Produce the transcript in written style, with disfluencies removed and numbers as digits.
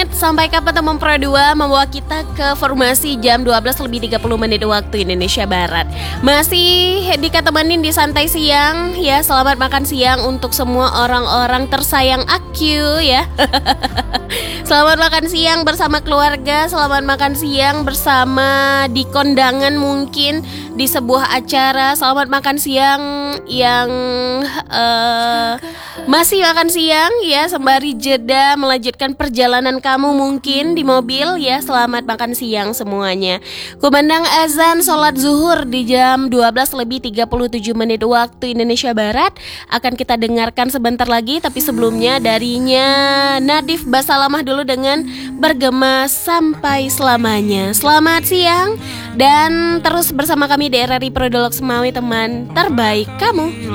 menit sampai kapan teman Pro 2 membawa kita ke formasi jam 12:30 waktu Indonesia Barat. Masih diketemenin di santai siang ya. Selamat makan siang untuk semua orang-orang tersayang aku ya. Selamat makan siang bersama keluarga. Selamat makan siang bersama di kondangan mungkin di sebuah acara. Selamat makan siang yang masih makan siang ya, sembari jeda melanjutkan perjalanan kamu mungkin di mobil ya. Selamat makan siang semuanya. Kumandang azan sholat zuhur di jam 12:37 waktu Indonesia Barat. Akan kita dengarkan sebentar lagi, tapi sebelumnya darinya Nadif Basalamah dulu dengan Bergema Sampai Selamanya. Selamat siang dan terus bersama kami di RRI Pro Dialog Semawi, teman terbaik kamu.